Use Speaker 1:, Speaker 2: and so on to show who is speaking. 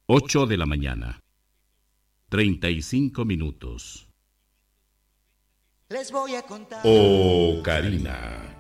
Speaker 1: 8 de la mañana. 35 minutos.
Speaker 2: Les voy a contar.
Speaker 1: Oh, Karina.